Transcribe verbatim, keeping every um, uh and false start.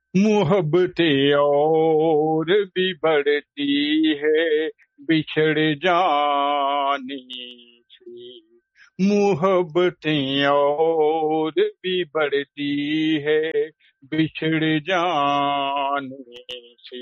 मुहब्बतें और भी बढ़ती है बिछड़ जाने से। मुहब्बतें और भी बढ़ती है बिछड़ जाने से।